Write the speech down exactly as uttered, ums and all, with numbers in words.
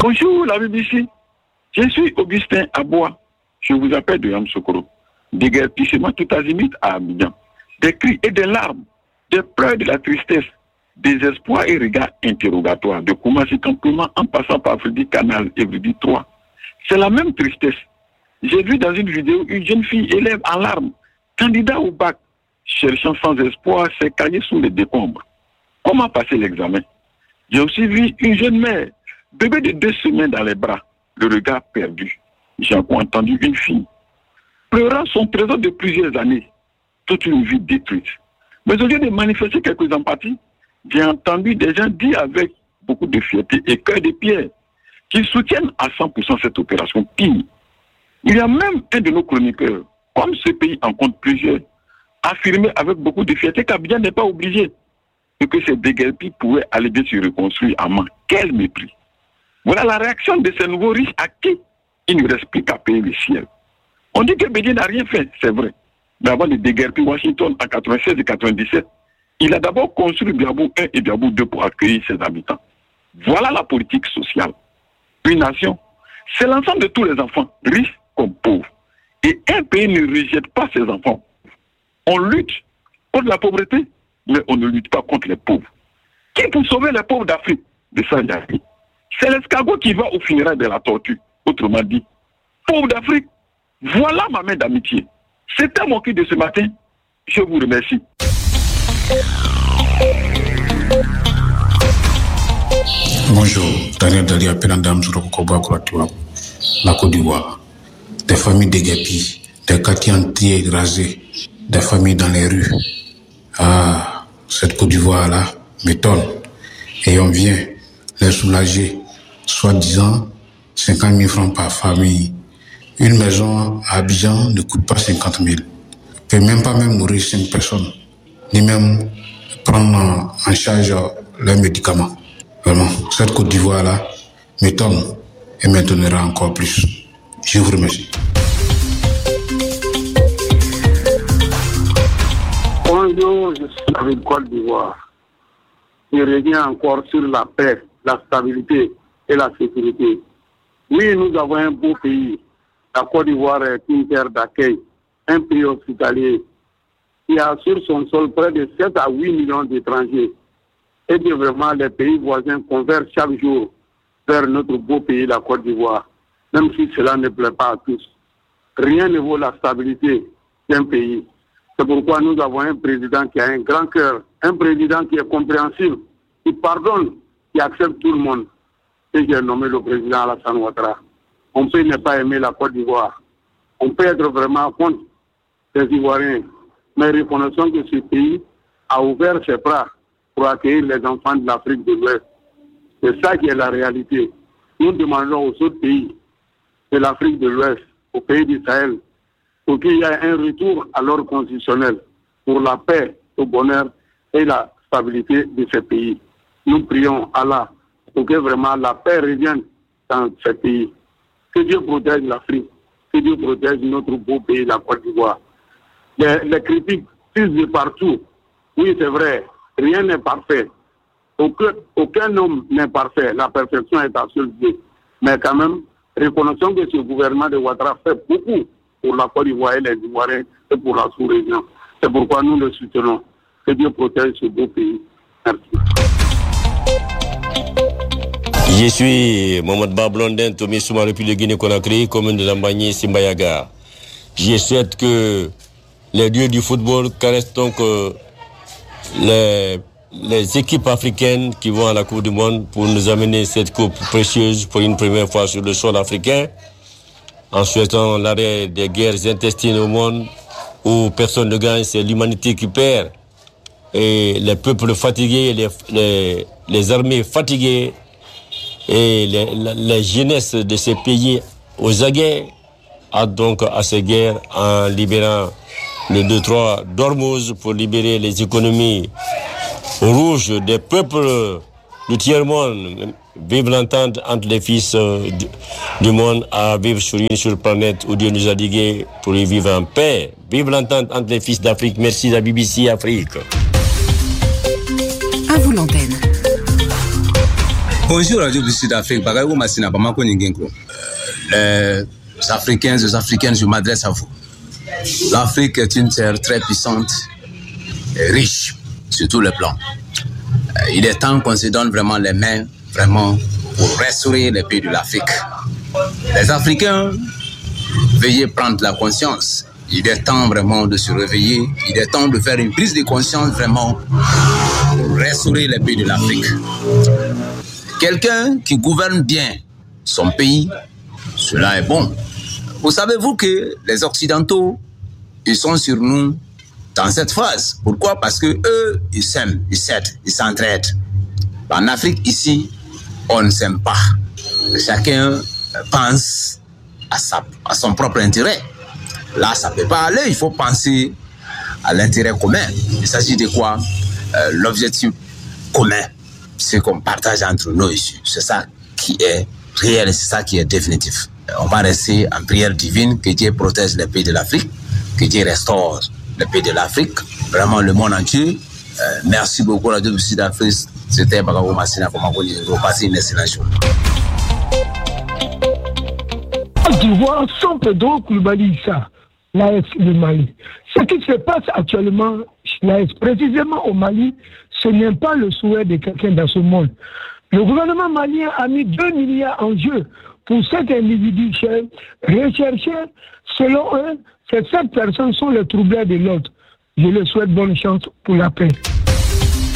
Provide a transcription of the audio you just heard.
Bonjour la B B C, je suis Augustin Aboua, je vous appelle de Yamoussoukro. Déguerpissement tout azimut à Abidjan, des cris et des larmes, des pleurs de la tristesse, des espoirs et regards interrogatoires, de Koumassi Campement en passant par Frédéric Canal et Frédéric trois. C'est la même tristesse. J'ai vu dans une vidéo une jeune fille élève en larmes, candidat au bac, cherchant sans espoir ses cahiers sous les décombres. Comment passer l'examen? J'ai aussi vu une jeune mère, bébé de deux semaines dans les bras, le regard perdu. J'ai encore entendu une fille pleurant son trésor de plusieurs années, toute une vie détruite. Mais au lieu de manifester quelques empathies, j'ai entendu des gens dire avec beaucoup de fierté et cœur de pierre qu'ils soutiennent à cent pour cent cette opération. Pire, il y a même un de nos chroniqueurs, comme ce pays en compte plusieurs, affirmé avec beaucoup de fierté qu'Abidjan n'est pas obligé et que ces déguerpis pourraient aller bien se reconstruire à main. Quel mépris! Voilà la réaction de ces nouveaux riches à qui il ne reste plus qu'à payer le ciel. On dit que Bédié n'a rien fait, c'est vrai. Mais avant de déguerpir Washington en quatre-vingt-seize et quatre-vingt-dix-sept, il a d'abord construit Biabou un et Biabou deux pour accueillir ses habitants. Voilà la politique sociale. Une nation, c'est l'ensemble de tous les enfants, riches comme pauvres. Et un pays ne rejette pas ses enfants. On lutte contre la pauvreté, mais on ne lutte pas contre les pauvres. Qui pour sauver les pauvres d'Afrique? De ça, c'est l'escargot qui va au funérailles de la tortue. Autrement dit, pauvres d'Afrique, voilà ma main d'amitié. C'était mon cri de ce matin. Je vous remercie. Bonjour, Daniel Dalia Penandam Zourokoba Kouratiwa, la Côte d'Ivoire. Des familles déguerpies, des quartiers entiers rasés, des familles dans les rues. Ah, cette Côte d'Ivoire-là m'étonne. Et on vient les soulager, soi-disant cinquante mille francs par famille. Une maison à Abidjan ne coûte pas cinquante mille. Ne peut même pas même nourrir cinq personnes, ni même prendre en charge leurs médicaments. Vraiment, cette Côte d'Ivoire-là m'étonne et m'étonnera encore plus. Je vous remercie. Bonjour, je suis avec Côte d'Ivoire. Je reviens encore sur la paix, la stabilité et la sécurité. Oui, nous avons un beau pays. La Côte d'Ivoire est une terre d'accueil, un pays hospitalier qui a sur son sol près de sept à huit millions d'étrangers. Et bien vraiment, les pays voisins convergent chaque jour vers notre beau pays, la Côte d'Ivoire, même si cela ne plaît pas à tous. Rien ne vaut la stabilité d'un pays. C'est pourquoi nous avons un président qui a un grand cœur, un président qui est compréhensible, qui pardonne, qui accepte tout le monde. Et j'ai nommé le président Alassane Ouattara. On peut ne pas aimer la Côte d'Ivoire. On peut être vraiment contre les Ivoiriens. Mais reconnaissons que ce pays a ouvert ses bras pour accueillir les enfants de l'Afrique de l'Ouest. C'est ça qui est la réalité. Nous demandons aux autres pays de l'Afrique de l'Ouest, aux pays du Sahel, pour qu'il y ait un retour à l'ordre constitutionnel, pour la paix, le bonheur et la stabilité de ces pays. Nous prions Allah pour que vraiment la paix revienne dans ces pays. Que Dieu protège l'Afrique, que Dieu protège notre beau pays, la Côte d'Ivoire. Les, les critiques fusent de partout. Oui, c'est vrai, rien n'est parfait. Aucun, aucun homme n'est parfait. La perfection est à seul Dieu. Mais quand même, reconnaissons que ce gouvernement de Ouattara fait beaucoup pour la Côte d'Ivoire et les Ivoiriens et pour la sous-région. C'est pourquoi nous le soutenons. Que Dieu protège ce beau pays. Merci. Je suis Mohamed Bablondin, Tomé Souma, République de Guinée-Conakry, commune de Lambagné, Simbayaga. Je souhaite que les dieux du football caressent donc euh, les, les équipes africaines qui vont à la Coupe du Monde pour nous amener cette coupe précieuse pour une première fois sur le sol africain, en souhaitant l'arrêt des guerres intestines au monde où personne ne gagne, c'est l'humanité qui perd. Et les peuples fatigués, les, les, les armées fatiguées, et les, les, les jeunesses de ces pays aux aguets a donc à ces guerres en libérant le deux trois d'Ormuz pour libérer les économies rouges des peuples du tiers-monde. Vive l'entente entre les fils du, du monde à vivre sur une seule planète où Dieu nous a digués pour y vivre en paix. Vive l'entente entre les fils d'Afrique. Merci la B B C Afrique. À vous l'antenne. Bonjour Radio du Sud-Afrique. Les Africains, les Africaines, je m'adresse à vous. L'Afrique est une terre très puissante et riche sur tous les plans. Il est temps qu'on se donne vraiment les mains, vraiment, pour restaurer les pays de l'Afrique. Les Africains, veuillez prendre la conscience. Il est temps vraiment de se réveiller. Il est temps de faire une prise de conscience vraiment pour restaurer les pays de l'Afrique. Quelqu'un qui gouverne bien son pays, cela est bon. Vous savez-vous que les Occidentaux, ils sont sur nous dans cette phase. Pourquoi? Parce que eux, ils s'aiment, ils s'aident, ils s'entraident. En Afrique, ici, on ne s'aime pas. Chacun pense à, sa, à son propre intérêt. Là, ça ne peut pas aller. Il faut penser à l'intérêt commun. Il s'agit de quoi? euh, L'objectif commun. Ce qu'on partage entre nous ici. C'est ça qui est réel, c'est ça qui est définitif. On va rester en prière divine, que Dieu protège les pays de l'Afrique, que Dieu restaure les pays de l'Afrique, vraiment le monde entier. Euh, merci beaucoup Radio du Sud-Afrique. C'était Bagabo Massina Komagoli. Vous passez une excellente journée. Tu vois, sans Pedro Koulibaly, ça, l'A S du Mali. Ce qui se passe actuellement, l'A S, précisément au Mali, ce n'est pas le souhait de quelqu'un dans ce monde. Le gouvernement malien a mis deux milliards en jeu pour cet individu recherché. Selon eux, ces sept personnes sont les troubleurs de l'autre. Je leur souhaite bonne chance pour la paix.